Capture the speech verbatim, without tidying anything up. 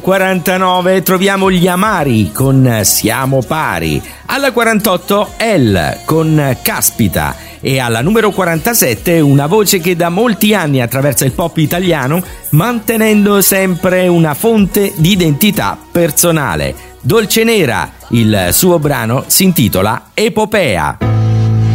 quarantanove troviamo gli Amari con Siamo pari, alla quarantotto El con Caspita e alla numero quarantasette una voce che da molti anni attraversa il pop italiano mantenendo sempre una fonte di identità personale. Dolcenera, il suo brano si intitola Epopea.